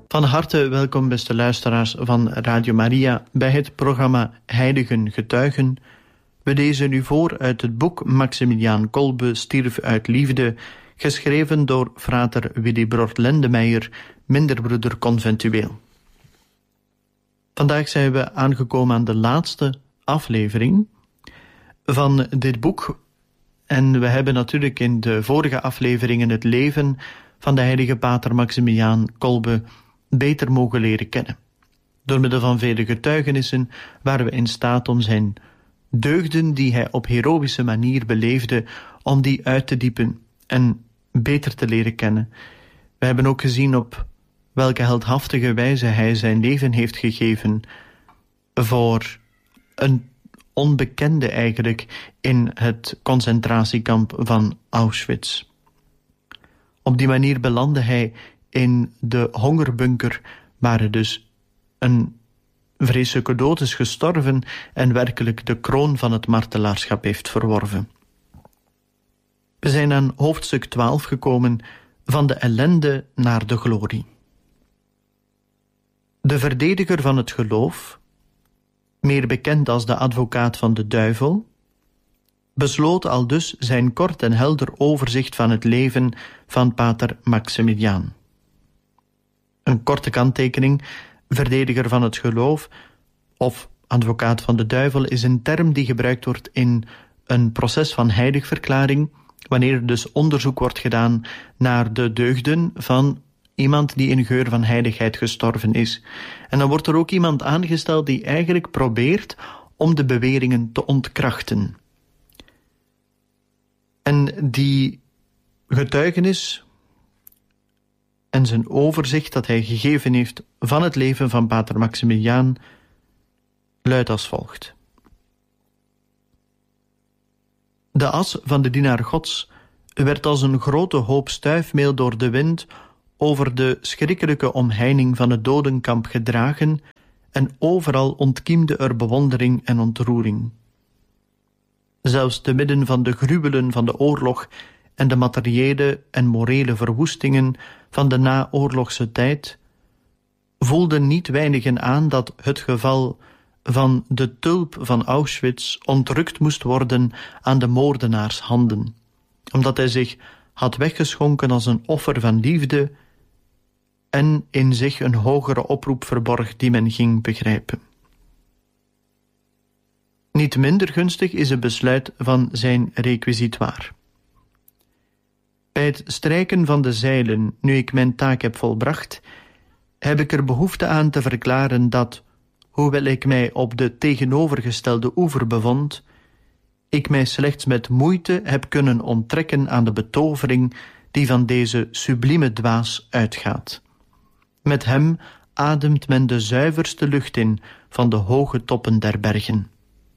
Van harte welkom, beste luisteraars van Radio Maria, bij het programma Heiligen Getuigen. We lezen u voor uit het boek Maximiliaan Kolbe stierf uit liefde, geschreven door frater Willy Brord Lendemeijer, minderbroeder conventueel. Vandaag zijn we aangekomen aan de laatste aflevering van dit boek. En we hebben natuurlijk in de vorige afleveringen het leven van de heilige pater Maximiliaan Kolbe beter mogen leren kennen. Door middel van vele getuigenissen waren we in staat om zijn deugden die hij op heroïsche manier beleefde, om die uit te diepen en beter te leren kennen. We hebben ook gezien op welke heldhaftige wijze hij zijn leven heeft gegeven voor een onbekende eigenlijk in het concentratiekamp van Auschwitz. Op die manier belandde hij in de hongerbunker, waar hij dus een vreselijke dood is gestorven en werkelijk de kroon van het martelaarschap heeft verworven. We zijn aan hoofdstuk 12 gekomen, van de ellende naar de glorie. De verdediger van het geloof, meer bekend als de advocaat van de duivel, besloot aldus zijn kort en helder overzicht van het leven van pater Maximiliaan. Een korte kanttekening: verdediger van het geloof of advocaat van de duivel is een term die gebruikt wordt in een proces van heiligverklaring, wanneer er dus onderzoek wordt gedaan naar de deugden van iemand die in geur van heiligheid gestorven is. En dan wordt er ook iemand aangesteld die eigenlijk probeert om de beweringen te ontkrachten. En die getuigenis en zijn overzicht dat hij gegeven heeft van het leven van pater Maximiliaan luidt als volgt. De as van de dienaar Gods werd als een grote hoop stuifmeel door de wind over de schrikkelijke omheining van het dodenkamp gedragen en overal ontkiemde er bewondering en ontroering. Zelfs te midden van de gruwelen van de oorlog en de materiële en morele verwoestingen van de naoorlogse tijd voelden niet weinigen aan dat het geval van de tulp van Auschwitz ontrukt moest worden aan de moordenaars handen, omdat hij zich had weggeschonken als een offer van liefde en in zich een hogere oproep verborg die men ging begrijpen. Niet minder gunstig is het besluit van zijn requisitoire. Bij het strijken van de zeilen, nu ik mijn taak heb volbracht, heb ik er behoefte aan te verklaren dat, hoewel ik mij op de tegenovergestelde oever bevond, ik mij slechts met moeite heb kunnen onttrekken aan de betovering die van deze sublieme dwaas uitgaat. Met hem ademt men de zuiverste lucht in van de hoge toppen der bergen.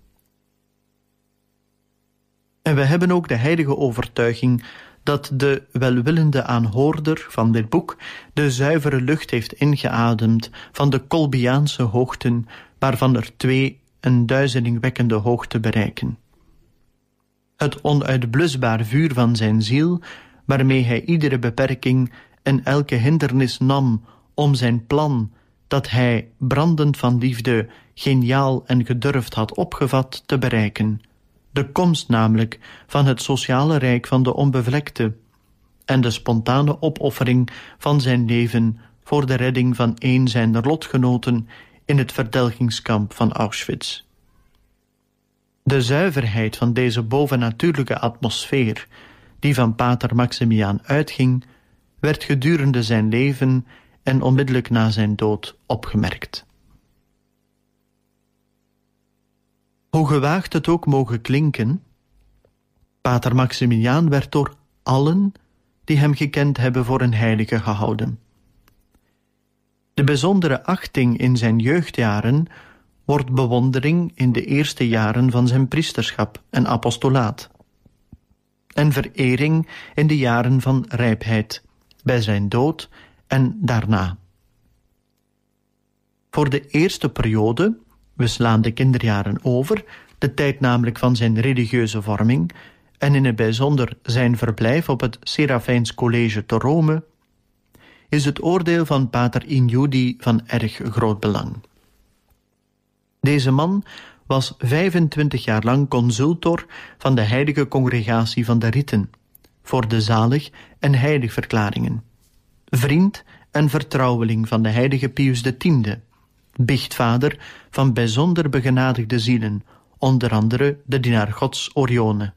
En we hebben ook de heilige overtuiging dat de welwillende aanhoorder van dit boek de zuivere lucht heeft ingeademd van de Kolbiaanse hoogten, waarvan er 2 een duizelingwekkende hoogte bereiken. Het onuitblusbaar vuur van zijn ziel, waarmee hij iedere beperking en elke hindernis nam om zijn plan, dat hij, brandend van liefde, geniaal en gedurfd had opgevat, te bereiken. De komst namelijk van het sociale rijk van de onbevlekte en de spontane opoffering van zijn leven voor de redding van een zijner lotgenoten in het verdelgingskamp van Auschwitz. De zuiverheid van deze bovennatuurlijke atmosfeer, die van pater Maximiliaan uitging, werd gedurende zijn leven en onmiddellijk na zijn dood opgemerkt. Hoe gewaagd het ook mogen klinken, pater Maximiliaan werd door allen die hem gekend hebben voor een heilige gehouden. De bijzondere achting in zijn jeugdjaren wordt bewondering in de eerste jaren van zijn priesterschap en apostolaat, en verering in de jaren van rijpheid, bij zijn dood en daarna. Voor de eerste periode, we slaan de kinderjaren over, de tijd namelijk van zijn religieuze vorming, en in het bijzonder zijn verblijf op het Serafijns College te Rome, is het oordeel van pater Injudi van erg groot belang. Deze man was 25 jaar lang consultor van de heilige congregatie van de Ritten, voor de zalig- en heiligverklaringen, vriend en vertrouweling van de heilige Pius X, biechtvader van bijzonder begenadigde zielen, onder andere de dienaar Gods Orione.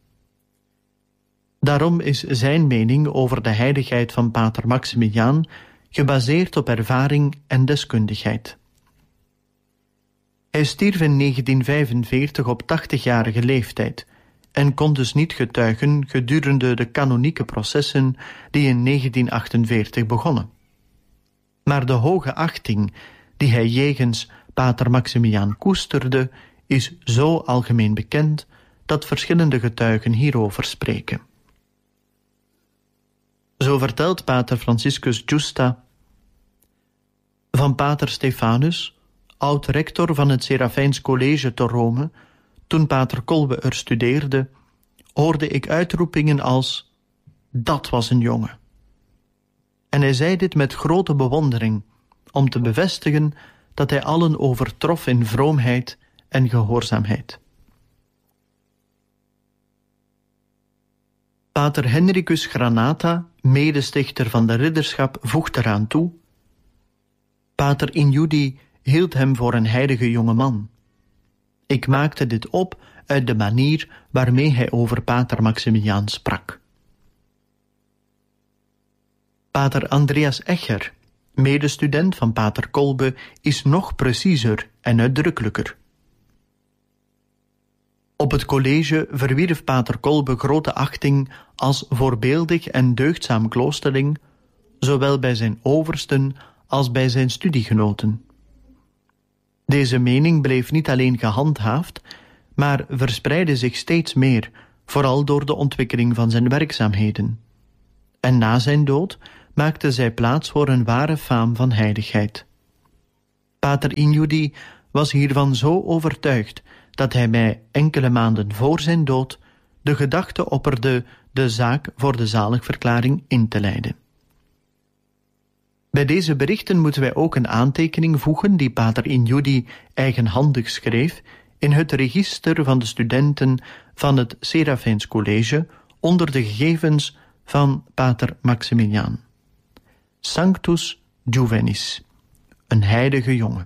Daarom is zijn mening over de heiligheid van pater Maximiliaan gebaseerd op ervaring en deskundigheid. Hij stierf in 1945 op 80-jarige leeftijd en kon dus niet getuigen gedurende de kanonieke processen die in 1948 begonnen. Maar de hoge achting die hij jegens pater Maximiliaan koesterde, is zo algemeen bekend dat verschillende getuigen hierover spreken. Zo vertelt pater Franciscus Giusta van pater Stefanus, oud-rector van het Serafijns College te Rome. Toen pater Kolbe er studeerde, hoorde ik uitroepingen als: dat was een jongen. En hij zei dit met grote bewondering, om te bevestigen dat hij allen overtrof in vroomheid en gehoorzaamheid. Pater Henricus Granata, medestichter van de ridderschap, voegt eraan toe: pater Injudi hield hem voor een heilige jongeman. Ik maakte dit op uit de manier waarmee hij over pater Maximiliaan sprak. Pater Andreas Echer, medestudent van pater Kolbe, is nog preciezer en uitdrukkelijker. Op het college verwierf pater Kolbe grote achting als voorbeeldig en deugdzaam kloosterling, zowel bij zijn oversten als bij zijn studiegenoten. Deze mening bleef niet alleen gehandhaafd, maar verspreidde zich steeds meer, vooral door de ontwikkeling van zijn werkzaamheden. En na zijn dood maakte zij plaats voor een ware faam van heiligheid. Pater Injudi was hiervan zo overtuigd dat hij mij enkele maanden voor zijn dood de gedachte opperde de zaak voor de zaligverklaring in te leiden. Bij deze berichten moeten wij ook een aantekening voegen die pater Injudi eigenhandig schreef in het register van de studenten van het Serafijns College onder de gegevens van pater Maximiliaan. Sanctus Juvenis, een heilige jongen.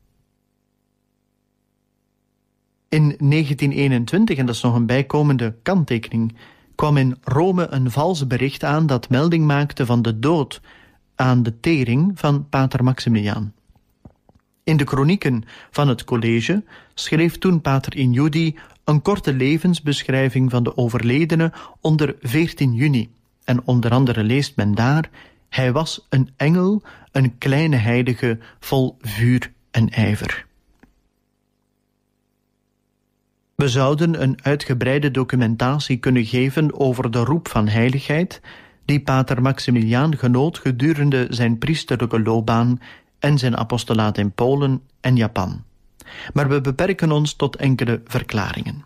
In 1921, en dat is nog een bijkomende kanttekening, kwam in Rome een vals bericht aan dat melding maakte van de dood aan de tering van pater Maximiliaan. In de kronieken van het college schreef toen pater Injudi een korte levensbeschrijving van de overledene onder 14 juni. En onder andere leest men daar: hij was een engel, een kleine heilige, vol vuur en ijver. We zouden een uitgebreide documentatie kunnen geven over de roep van heiligheid die pater Maximiliaan genoot gedurende zijn priesterlijke loopbaan en zijn apostolaat in Polen en Japan. Maar we beperken ons tot enkele verklaringen.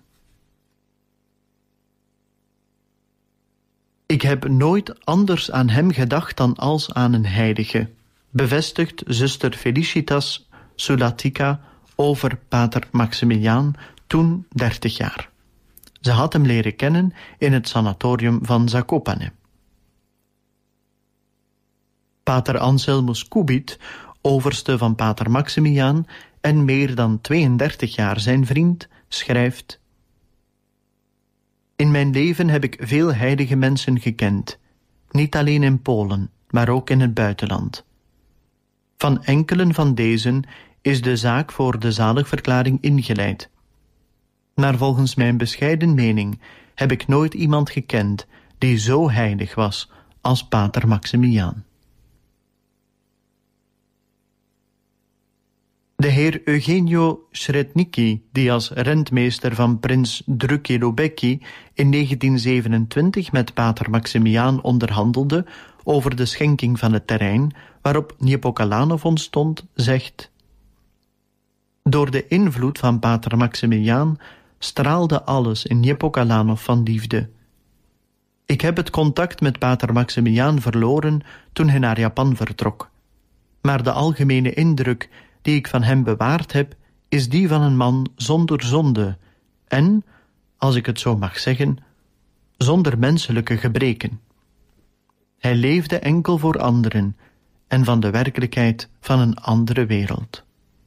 Ik heb nooit anders aan hem gedacht dan als aan een heilige, bevestigt zuster Felicitas Sulatica over pater Maximiliaan, toen 30 jaar. Ze had hem leren kennen in het sanatorium van Zakopane. Pater Anselmus Kubit, overste van pater Maximiliaan en meer dan 32 jaar zijn vriend, schrijft: in mijn leven heb ik veel heilige mensen gekend, niet alleen in Polen, maar ook in het buitenland. Van enkelen van dezen is de zaak voor de zaligverklaring ingeleid. Maar volgens mijn bescheiden mening heb ik nooit iemand gekend die zo heilig was als pater Maximiliaan. De heer Eugenio Sretnicki, die als rentmeester van prins Drucchi Lubecki in 1927 met pater Maximiliaan onderhandelde over de schenking van het terrein waarop Niepokalanów ontstond, zegt: door de invloed van pater Maximiliaan straalde alles in Niepokalanów van liefde. Ik heb het contact met pater Maximiliaan verloren toen hij naar Japan vertrok. Maar de algemene indruk die ik van hem bewaard heb, is die van een man zonder zonde en, als ik het zo mag zeggen, zonder menselijke gebreken. Hij leefde enkel voor anderen en van de werkelijkheid van een andere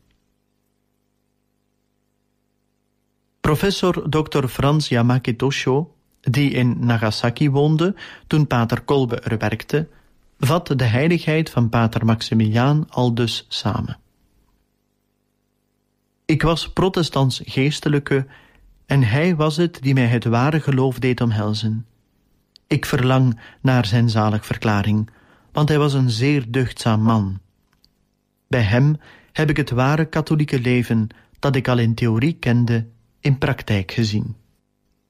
wereld. Professor Dr. Franz Yamaki Tosho, die in Nagasaki woonde toen pater Kolbe er werkte, vat de heiligheid van pater Maximiliaan aldus samen. Ik was protestants geestelijke en hij was het die mij het ware geloof deed omhelzen. Ik verlang naar zijn zaligverklaring, want hij was een zeer deugdzaam man. Bij hem heb ik het ware katholieke leven, dat ik al in theorie kende, in praktijk gezien.